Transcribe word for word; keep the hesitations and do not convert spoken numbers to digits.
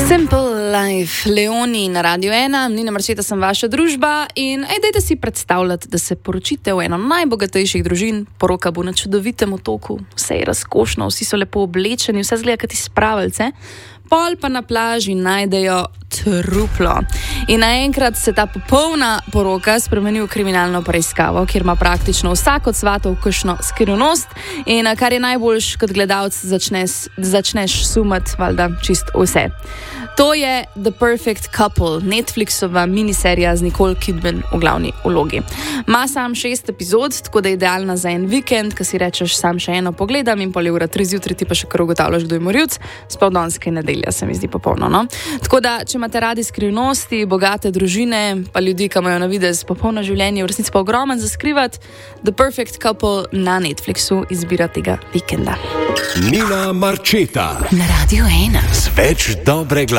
Simple Life, Leoni na Radio ena, Nina Marčeta sem vaša družba in ej, dajte si predstavljati, da se poročite v eno najbogatejših družin, poroka bo na čudovitem otoku, vse je razkošno, vsi so lepo oblečeni, vse zgleda kot iz pravljice, pol pa na plaži najdejo truplo. In naenkrat se ta popolna poroka spremeni v kriminalno preiskavo, kjer ima praktično vsak od svatov kakšno skrivnost in kar je najboljš, kot gledalec začneš, začneš sumati, valjda, čist vse. To je The Perfect Couple, Netflixova miniserija z Nicole Kidman v glavni vlogi. Ma sam šest epizod, tako da je idealna za en vikend, ko si rečeš sam še eno pogledam in pol je ura tri zjutraj ti pa še kar ugotavljaš, kdo je morilc, spomdanska nedelja se mi zdi popolno, no? Tako da, če imate radi skrivnosti, bogate družine, pa ljudi, ki imajo na videz popolno življenje, v resnici pa ogromen za skrivati, The Perfect Couple na Netflixu izbira tega vikenda. Nina Marčeta na Radio ena. Z več dobre glave.